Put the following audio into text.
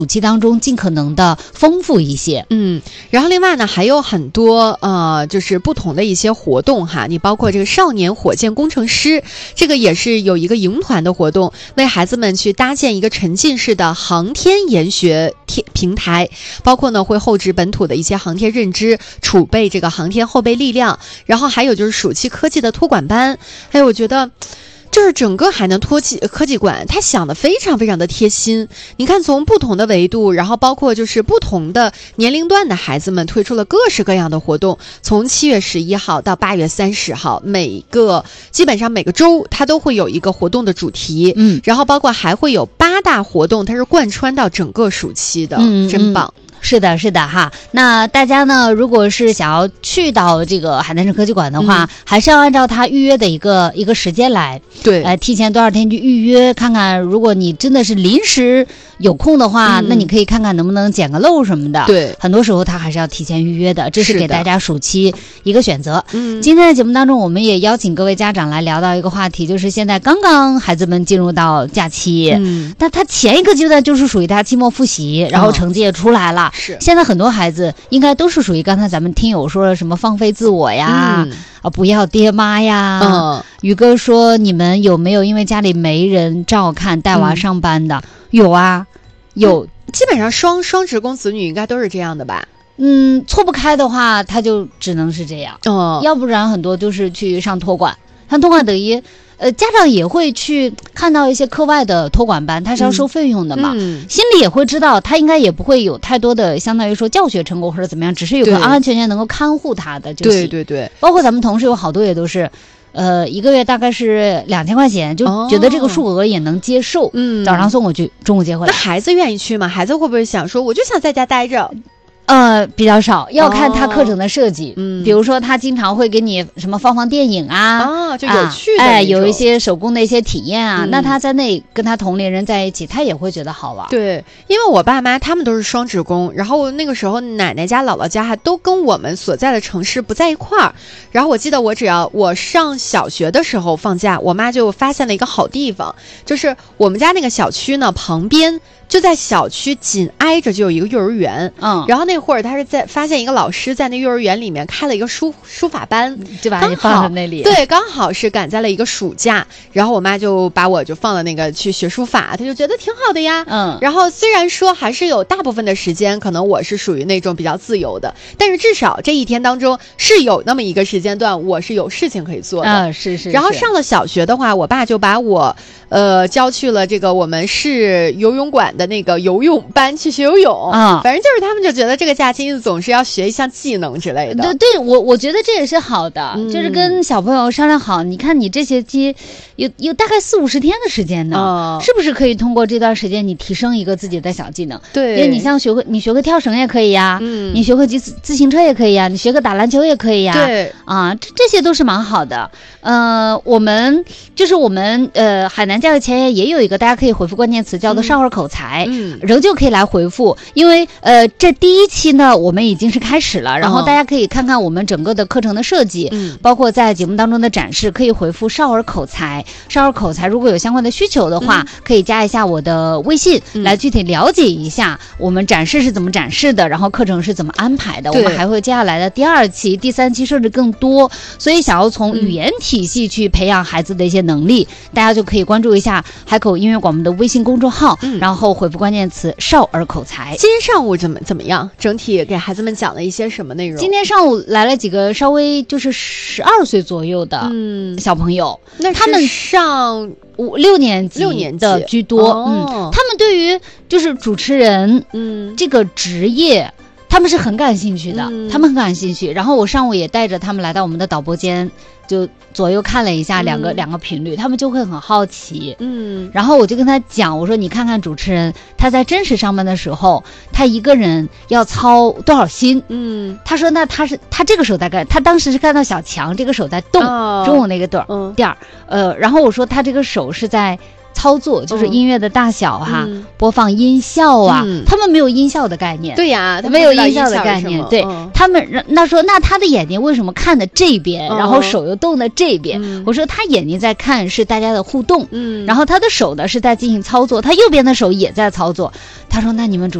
暑期当中尽可能的丰富一些。 然后另外呢还有很多就是不同的一些活动哈，你包括这个少年火箭工程师，这个也是有一个营团的活动，为孩子们去搭建一个沉浸式的航天研学平台，包括呢会厚植本土的一些航天认知，储备这个航天后备力量。然后还有就是暑期科技的托管班，我觉得就是整个海南科技馆，它想的非常非常的贴心。你看，从不同的维度，然后包括就是不同的年龄段的孩子们推出了各式各样的活动。从7月11号到8月30号，基本上每个周它都会有一个活动的主题。然后包括还会有8大活动，它是贯穿到整个暑期的，真棒。 是的哈。那大家呢，如果是想要去到这个海南省科技馆的话，还是要按照他预约的一个时间来， 对， 提前多少天去预约，看看如果你真的是临时有空的话，那你可以看看能不能捡个漏什么的。 对， 很多时候他还是要提前预约的，这是给大家暑期一个选择。今天的节目当中，我们也邀请各位家长来聊到一个话题，就是现在刚刚孩子们进入到假期，那他前一个阶段就是属于他期末复习，然后成绩也出来了。 是， 现在很多孩子应该都是属于刚才咱们听友说了什么放飞自我呀，不要爹妈呀。宇哥说你们有没有因为家里没人照看带娃上班的？有啊，有。 基本上双职工子女应该都是这样的吧。 错不开的话，他就只能是这样。要不然很多就是去上托管，上托管等于。家长也会去看到一些课外的托管班，他是要收费用的嘛，心里也会知道他应该也不会有太多的相当于说教学成果或者怎么样，只是有个安安全全能够看护他的就行。 对， 包括咱们同事有好多也都是一个月大概是2000块钱，就觉得这个数额也能接受。早上送过去，中午接回来。 那孩子愿意去吗？孩子会不会想说我就想在家待着？ 比较少，要看他课程的设计。比如说他经常会给你什么放电影啊， 就有趣的有一些手工的一些体验啊，那他在那跟他同龄人在一起，他也会觉得好玩。 对，因为我爸妈他们都是双职工，然后那个时候奶奶家姥姥家还都跟我们所在的城市不在一块儿。然后我记得只要我上小学的时候放假，我妈就发现了一个好地方，就是我们家那个小区呢旁边就在小区紧挨着就有一个幼儿园。然后那会儿他是发现一个老师在那幼儿园里面开了一个书法班， 就把你放在那里。 对，刚好是赶在了一个暑假，然后我妈就把我就放了那个去学书法，她就觉得挺好的呀。然后虽然说还是有大部分的时间可能我是属于那种比较自由的，但是至少这一天当中是有那么一个时间段我是有事情可以做的。 是。 然后上了小学的话，我爸就把我交去了这个我们市游泳馆的那个游泳班去学游泳。反正就是他们就觉得这个假期总是要学一项技能之类的。 对，我觉得这也是好的，就是跟小朋友商量好，你看你这学期有大概40-50天的时间呢，是不是可以通过这段时间你提升一个自己的小技能？ 对， 因为你像学会跳绳也可以呀，你学会自行车也可以呀，你学个打篮球也可以呀。 对这些都是蛮好的。我们海南教育前沿也有一个大家可以回复关键词叫做少儿口才，仍旧可以来回复，因为这第1期呢我们已经是开始了，然后大家可以看看我们整个的课程的设计，包括在节目当中的展示，可以回复少儿口才。少儿口才如果有相关的需求的话，可以加一下我的微信，来具体了解一下我们展示是怎么展示的，然后课程是怎么安排的。我们还会接下来的第2期、第3期甚至更多，所以想要从语言体系去培养孩子的一些能力，大家就可以关注一下海口音乐广播的微信公众号，然后回复关键词少儿口才。 今天上午怎么样？整体给孩子们讲了一些什么内容？ 今天上午来了几个稍微就是12岁左右的小朋友， 那他们上 5-6年级的居多。他们对于就是主持人这个职业他们是很感兴趣的，他们很感兴趣。然后我上午也带着他们来到我们的导播间，就左右看了一下两个频率，他们就会很好奇。然后我就跟他讲，我说你看看主持人他在真实上班的时候，他一个人要操多少心。他说那他这个手大概，他当时是看到小强这个手在动，中午那个点儿。然后我说他这个手是在操作，就是音乐的大小哈，播放音效啊，他们没有音效的概念。 对呀， 没有音效的概念。对，他们那说，那他的眼睛为什么看的这边，然后手又动的这边？我说他眼睛在看是大家的互动，然后他的手呢是在进行操作，他右边的手也在操作。他说那你们